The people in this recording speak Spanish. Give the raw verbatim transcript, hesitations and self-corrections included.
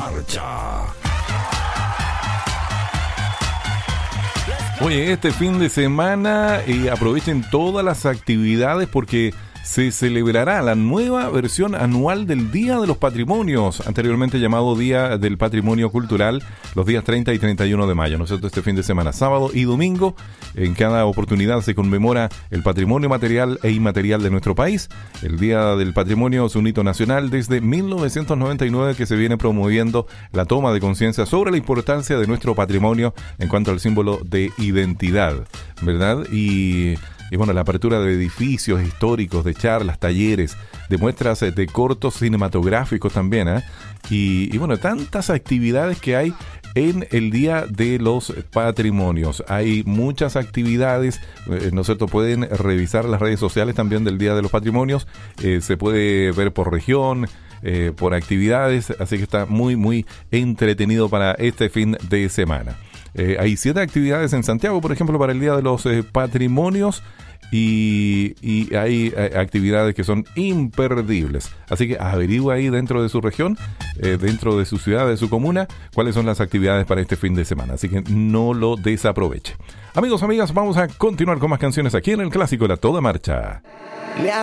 marcha. Oye, este fin de semana eh, aprovechen todas las actividades porque se celebrará la nueva versión anual del Día de los Patrimonios, anteriormente llamado Día del Patrimonio Cultural, los días treinta y treinta y uno de mayo. ¿No es cierto? Este fin de semana, sábado y domingo, en cada oportunidad se conmemora el patrimonio material e inmaterial de nuestro país. El Día del Patrimonio es un hito nacional desde mil novecientos noventa y nueve que se viene promoviendo la toma de conciencia sobre la importancia de nuestro patrimonio en cuanto al símbolo de identidad, ¿verdad? Y... Y bueno, la apertura de edificios históricos, de charlas, talleres, de muestras de cortos cinematográficos también, ¿eh? Y, y bueno, tantas actividades que hay en el Día de los Patrimonios. Hay muchas actividades, eh, ¿no es cierto? Pueden revisar las redes sociales también del Día de los Patrimonios. Eh, se puede ver por región, eh, por actividades, así que está muy, muy entretenido para este fin de semana. Eh, hay siete actividades en Santiago, por ejemplo, para el Día de los eh, Patrimonios y, y hay eh, actividades que son imperdibles. Así que averigua ahí dentro de su región, eh, dentro de su ciudad, de su comuna, cuáles son las actividades para este fin de semana. Así que no lo desaproveche. Amigos, amigas, vamos a continuar con más canciones aquí en el Clásico La Toda Marcha.